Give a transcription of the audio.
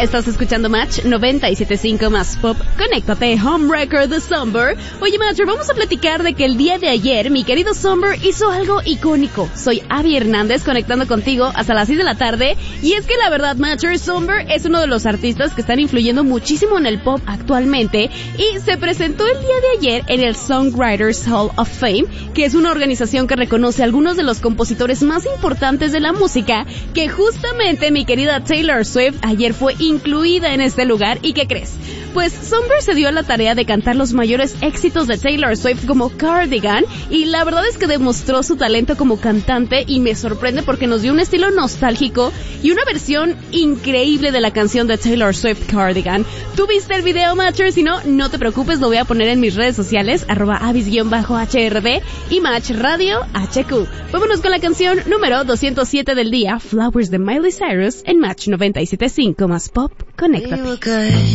Estás escuchando Match 97.5 más Pop. Conéctate, Homewrecker de Somber. Oye, Matcher, vamos a platicar de que el día de ayer mi querido Somber hizo algo icónico. Soy Abby Hernández conectando contigo hasta las 6 de la tarde. Y es que la verdad, Matcher, Somber es uno de los artistas que están influyendo muchísimo en el pop actualmente. Y se presentó el día de ayer en el Songwriters Hall of Fame, que es una organización que reconoce a algunos de los compositores más importantes de la música, que justamente mi querida Taylor Swift ayer fue incluida en este lugar. ¿Y qué crees? Pues Somber se dio a la tarea de cantar los mayores éxitos de Taylor Swift como Cardigan, y la verdad es que demostró su talento como cantante y me sorprende porque nos dio un estilo nostálgico y una versión increíble de la canción de Taylor Swift, Cardigan. ¿Tú viste el video, Matcher? Si no, no te preocupes, lo voy a poner en mis redes sociales, @avis_HRD y Match Radio HQ. Vámonos con la canción número 207 del día, Flowers de Miley Cyrus en Match 97.5 más Pop. Conéctate.